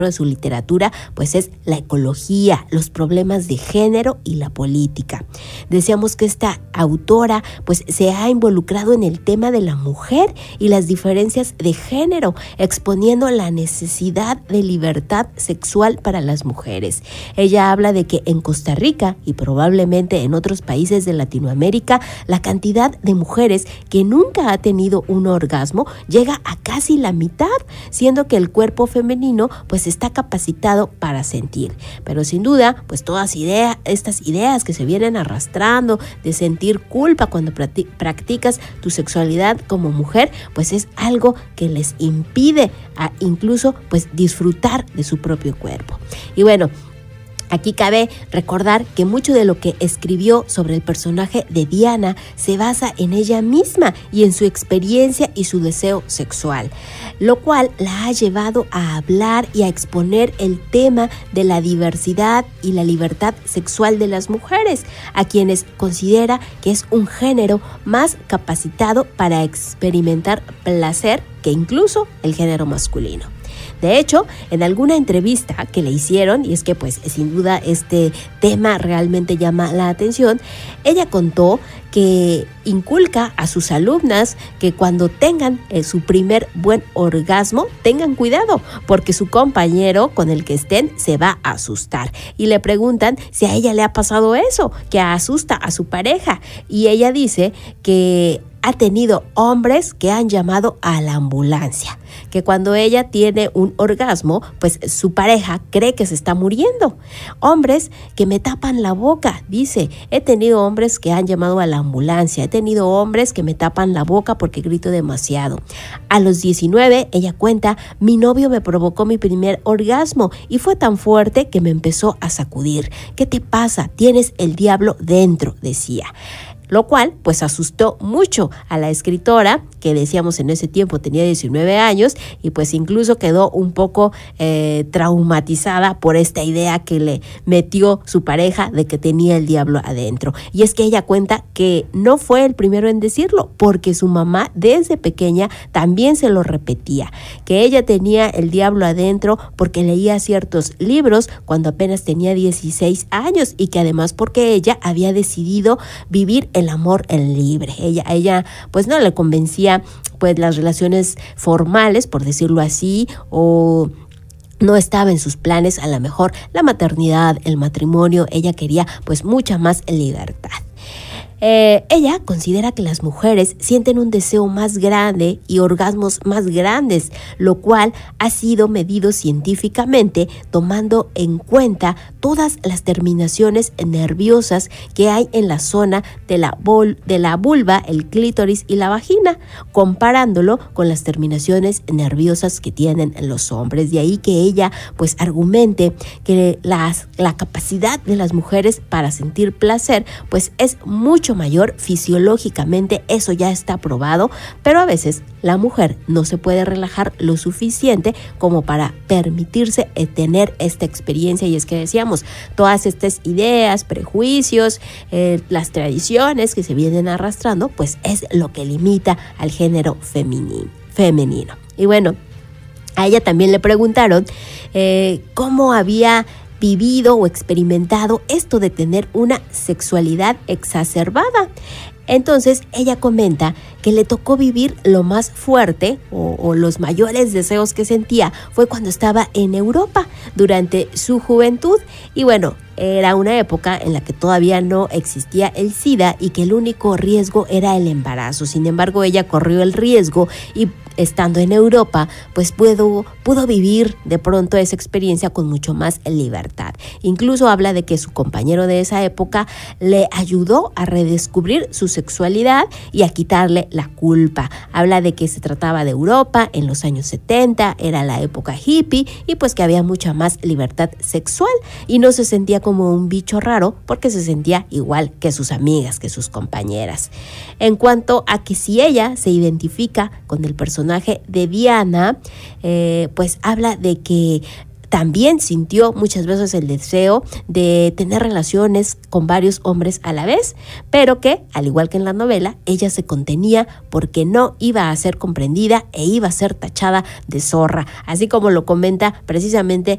de su literatura, pues es la ecología, los problemas de género y la política. Decíamos que esta autora pues se ha involucrado en el tema de la mujer y las diferencias de género, exponiendo la necesidad de libertad sexual para las mujeres. Ella habla de que en Costa Rica y probablemente en otros países de Latinoamérica, la cantidad de mujeres que nunca ha tenido un orgasmo llega a casi la mitad, siendo que el cuerpo femenino pues está capacitado para sentir. Pero sin duda, pues todas estas ideas que se vienen arrastrando de sentir culpa cuando practicas tu sexualidad como mujer, pues es algo que les impide incluso pues disfrutar de su propio cuerpo. Y bueno, aquí cabe recordar que mucho de lo que escribió sobre el personaje de Diana se basa en ella misma y en su experiencia y su deseo sexual, lo cual la ha llevado a hablar y a exponer el tema de la diversidad y la libertad sexual de las mujeres, a quienes considera que es un género más capacitado para experimentar placer que incluso el género masculino. De hecho, en alguna entrevista que le hicieron, y es que pues sin duda este tema realmente llama la atención, ella contó que inculca a sus alumnas que cuando tengan su primer buen orgasmo, tengan cuidado, porque su compañero con el que estén se va a asustar. Y le preguntan si a ella le ha pasado eso, que asusta a su pareja. Y ella dice que ha tenido hombres que han llamado a la ambulancia, que cuando ella tiene un orgasmo, pues su pareja cree que se está muriendo. Hombres que me tapan la boca, dice, he tenido hombres que han llamado a la ambulancia, he tenido hombres que me tapan la boca porque grito demasiado. A los 19, ella cuenta, mi novio me provocó mi primer orgasmo y fue tan fuerte que me empezó a sacudir. ¿Qué te pasa? Tienes el diablo dentro, decía. Lo cual pues asustó mucho a la escritora, que decíamos en ese tiempo tenía 19 años y pues incluso quedó un poco traumatizada por esta idea que le metió su pareja de que tenía el diablo adentro. Y es que ella cuenta que no fue el primero en decirlo, porque su mamá desde pequeña también se lo repetía, que ella tenía el diablo adentro porque leía ciertos libros cuando apenas tenía 16 años y que además porque ella había decidido vivir el amor en libre. Ella pues no le convencía pues las relaciones formales, por decirlo así, o no estaba en sus planes a lo mejor la maternidad, el matrimonio. Ella quería pues mucha más libertad. Ella considera que las mujeres sienten un deseo más grande y orgasmos más grandes, lo cual ha sido medido científicamente tomando en cuenta todas las terminaciones nerviosas que hay en la zona de la vulva, el clítoris y la vagina, comparándolo con las terminaciones nerviosas que tienen los hombres. De ahí que ella pues argumente que la capacidad de las mujeres para sentir placer pues es mucho mayor fisiológicamente, eso ya está probado, pero a veces la mujer no se puede relajar lo suficiente como para permitirse tener esta experiencia. Y es que decíamos, todas estas ideas, prejuicios, las tradiciones que se vienen arrastrando, pues es lo que limita al género femenino. Y bueno, a ella también le preguntaron cómo había vivido o experimentado esto de tener una sexualidad exacerbada. Entonces ella comenta que le tocó vivir lo más fuerte o los mayores deseos que sentía fue cuando estaba en Europa durante su juventud. Y bueno, era una época en la que todavía no existía el SIDA y que el único riesgo era el embarazo. Sin embargo, ella corrió el riesgo y estando en Europa, pues pudo vivir de pronto esa experiencia con mucho más libertad. Incluso habla de que su compañero de esa época le ayudó a redescubrir su sexualidad y a quitarle la culpa. Habla de que se trataba de Europa en los años 70, era la época hippie y pues que había mucha más libertad sexual y no se sentía como un bicho raro porque se sentía igual que sus amigas, que sus compañeras. En cuanto a que si ella se identifica con el personaje de Diana, pues habla de que también sintió muchas veces el deseo de tener relaciones con varios hombres a la vez, pero que, al igual que en la novela, ella se contenía porque no iba a ser comprendida e iba a ser tachada de zorra, así como lo comenta precisamente